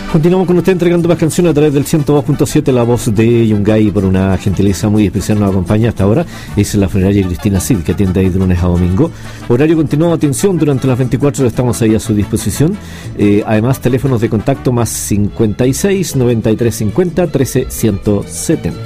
Continuamos con usted entregando más canciones a través del 102.7. La voz de Yungay, por una gentileza muy especial, nos acompaña hasta ahora. Es la funeraria Cristina Cid, que atiende ahí de lunes a domingo. Horario continuado, atención, durante las 24 horas estamos ahí a su disposición. Además, teléfonos de contacto más 56 93 50 13 170.